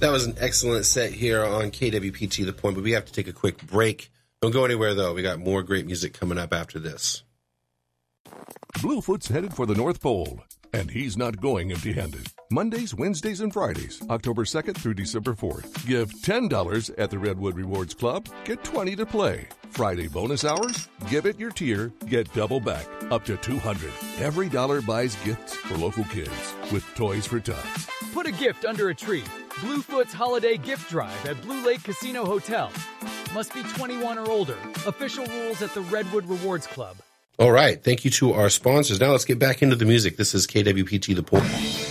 That was an excellent set here on KWPT The Point, but we have to take a quick break. Don't go anywhere, though. We got more great music coming up after this. Bluefoot's headed for the North Pole, and he's not going empty-handed. Mondays, Wednesdays, and Fridays, October 2nd through December 4th. Give $10 at the Redwood Rewards Club, get $20 to play. Friday bonus hours, give it your tier, get double back, up to $200. Every dollar buys gifts for local kids with Toys for Tots. Put a gift under a tree. Bluefoot's Holiday Gift Drive at Blue Lake Casino Hotel. Must be 21 or older. Official rules at the Redwood Rewards Club. All right. Thank you to our sponsors. Now let's get back into the music. This is KWPT The Point.